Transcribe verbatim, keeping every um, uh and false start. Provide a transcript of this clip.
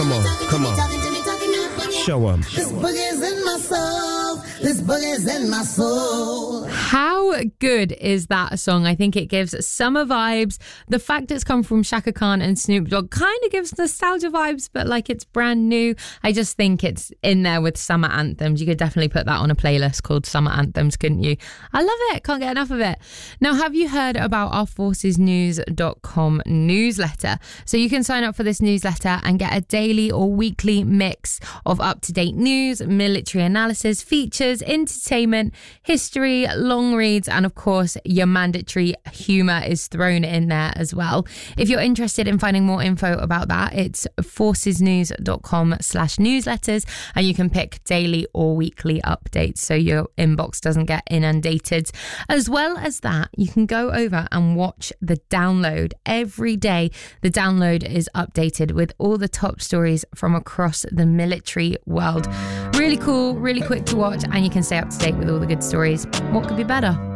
Come on, come on. Show 'em. This boogie's in my soul. This boogie's in my soul. How good is that song? I think it gives summer vibes. The fact it's come from Shaka Khan and Snoop Dogg kind of gives nostalgia vibes, but like it's brand new. I just think it's in there with summer anthems. You could definitely put that on a playlist called Summer Anthems, couldn't you? I love it. Can't get enough of it. Now, have you heard about our forces news dot com newsletter? So you can sign up for this newsletter and get a daily or weekly mix of up-to-date news, military analysis, features, entertainment, history, long reads, and of course your mandatory humour is thrown in there as well. If you're interested in finding more info about that, it's forces news dot com slash newsletters, and you can pick daily or weekly updates so your inbox doesn't get inundated. As well as that, you can go over and watch the download. Every day the download is updated with all the top stories from across the military world. Really cool, really quick to watch, and you can stay up to date with all the good stories. What could be better?